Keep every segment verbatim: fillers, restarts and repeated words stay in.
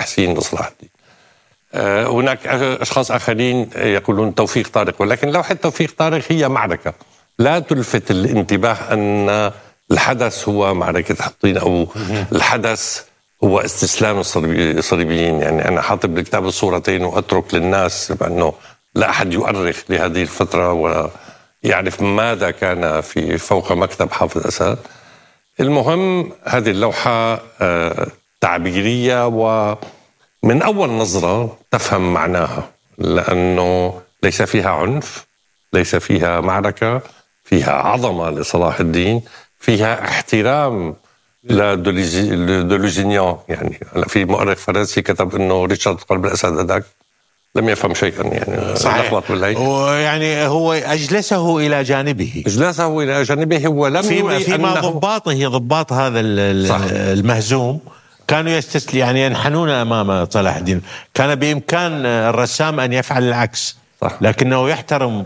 تحسين لصلاح الدين. هناك أشخاص آخرين يقولون توفيق طارق، ولكن لوحة توفيق طارق هي معركة لا تلفت الانتباه أن الحدث هو معركة حطين أو الحدث هو استسلام الصليبيين. يعني أنا حاطب بالكتاب الصورتين وأترك للناس بأنه لا أحد يؤرخ لهذه الفترة ويعرف ماذا كان في فوق مكتب حافظ أسد. المهم هذه اللوحة تعبيرية ومن أول نظرة تفهم معناها، لأنه ليس فيها عنف، ليس فيها معركة، فيها عظمة لصلاح الدين، فيها احترام لدولوجينيان. يعني في مؤرخ فرنسي كتب أنه ريتشارد قلب الأسد هذاك لم يفهم شيئا، يعني صحيح. ويعني هو أجلسه إلى جانبه أجلسه إلى جانبه ولم فيما, فيما أنه ضباطه ضباط هذا المهزوم كانوا يستسل يعني ينحنون أمام صلاح الدين. كان بإمكان الرسام أن يفعل العكس، صح. لكنه يحترم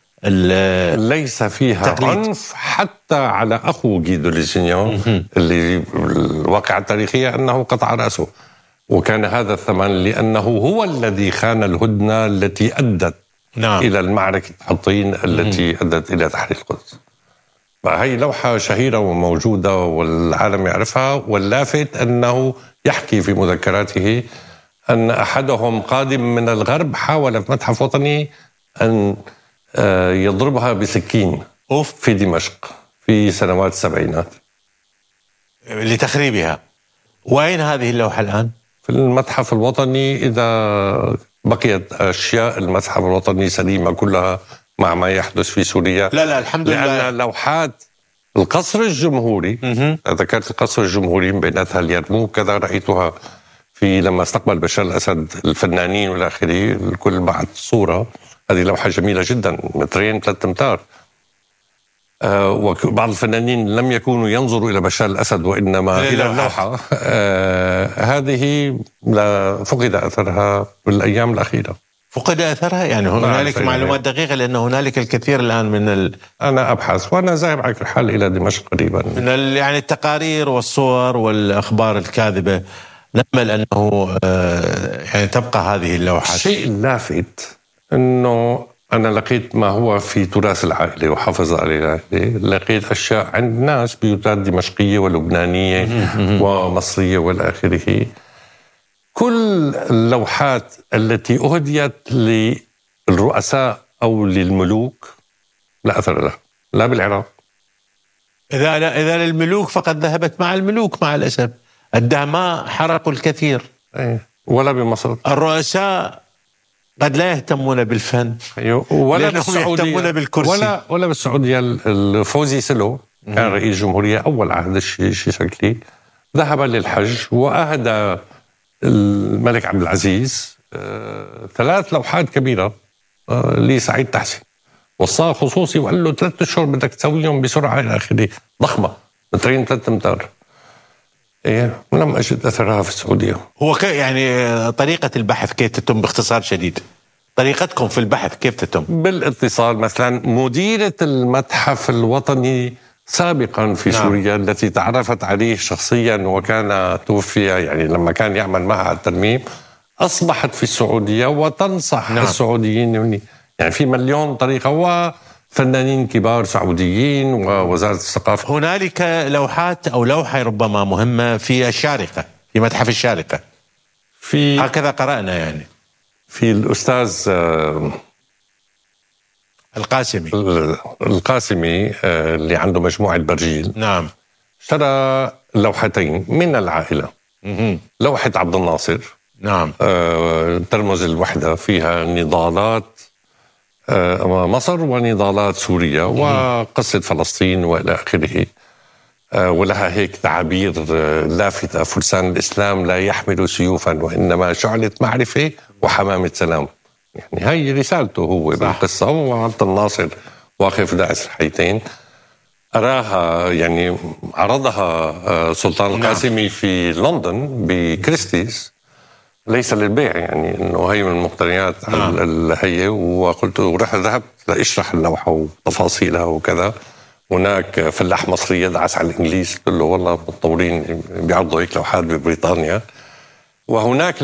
ليس فيها تقليد. عنف حتى على أخو جيدو ليزينيون اللي الواقعة التاريخية أنه قطع رأسه، وكان هذا الثمن لأنه هو الذي خان الهدنة التي أدت نعم. إلى المعركة حطين التي مم. أدت إلى تحرير القدس. فهي لوحة شهيرة وموجودة والعالم يعرفها، واللافت أنه يحكي في مذكراته أن أحدهم قادم من الغرب حاول في متحف وطني أن يضربها بسكين أوف. في دمشق في سنوات السبعينات لتخريبها. وأين هذه اللوحة الآن؟ في المتحف الوطني، إذا بقيت أشياء المتحف الوطني سليمة كلها مع ما يحدث في سوريا. لا لا الحمد لله. لأن لوحات القصر الجمهوري، ذكرت القصر الجمهوري بيناتها اليرموك كذا، رأيتها في لما استقبل بشار الأسد الفنانين والآخرين الكل بعد صورة. هذه لوحة جميلة جدا، مترين ثلاثة أمتار. آه وبعض الفنانين لم يكونوا ينظروا إلى بشار الأسد وإنما إلى اللوحة. آه هذه لا فقد أثرها بالأيام الأخيرة. فقد أثرها يعني هنالك معلومات دقيقة، لأن هنالك الكثير الآن من ال... أنا أبحث وأنا ذاهب على كل حال إلى دمشق قريبا من ال... يعني التقارير والصور والأخبار الكاذبة. نأمل أنه آه يعني تبقى هذه اللوحات. الشيء اللافت أنه أنا لقيت ما هو في تراث العائلة وحافظ على العائلة، لقيت أشياء عند ناس بيوتات دمشقية ولبنانية ومصرية والآخره. كل اللوحات التي أهديت للرؤساء أو للملوك لا أثر لها، لا بالعراق. إذا إذا للملوك فقد ذهبت مع الملوك مع الأسف. الدهماء حرقوا الكثير. أيه. ولا بمصر. الرؤساء قد لا يهتمون بالفن ولا بالسعودية، يهتمون بالكرسي. ولا ولا بالسعودية. الفوزي سلو كان رئيس جمهورية أول عهد الشيء شكلي، ذهب للحج وأهدى الملك عبد العزيز آه، ثلاث لوحات كبيرة آه، لسعيد تحسين، وصاه خصوصي وقال له ثلاثة أشهر بدك تسويهم بسرعة إلى آخره، ضخمة مترين ثلاثة أمتار. إيه لم أجد أثرها في السعودية. هو يعني طريقة البحث كيف تتم باختصار شديد؟ طريقتكم في البحث كيف تتم؟ بالاتصال. مثلا مديرة المتحف الوطني سابقا في نعم. سوريا التي تعرفت عليه شخصيا وكان توفي يعني لما كان يعمل معها الترميم، أصبحت في السعودية وتنصح نعم. السعوديين. يعني في مليون طريقة، وفنانين كبار سعوديين ووزارة الثقافة. هنالك لوحات أو لوحة ربما مهمة في الشارقة، في متحف الشارقة، في هكذا قرأنا يعني في الأستاذ القاسمي القاسمي اللي عنده مجموعة برجيل نعم، اشترى لوحتين من العائلة. مه. لوحة عبد الناصر نعم ترمز الوحدة، فيها نضالات مصر ونضالات سوريا وقصة فلسطين وإلى آخره، ولها هيك تعابير لافتة: فرسان الإسلام لا يحمل سيوفا وإنما شعلة معرفة وحمامة سلام. يعني هاي رسالته هو صح. بالقصة. وعبد الناصر واقف داعس الحيتين، أراها يعني عرضها سلطان القاسمي نعم. في لندن بكريستيز، ليس للبيع، يعني إنه هي من المقتنيات نعم. هي. وقلت ورح ذهبت لأشرح اللوحة وتفاصيلها وكذا. هناك فلاح مصري يدعس على الإنجليز، قلت له والله متطورين بيعرضوا هيك لوحات ببريطانيا. وهناك